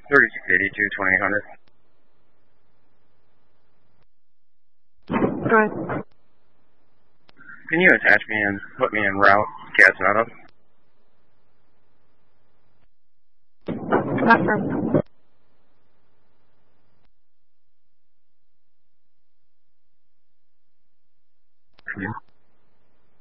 3682, 2800. Go ahead. Can you attach me and put me in route Casado? Confirm.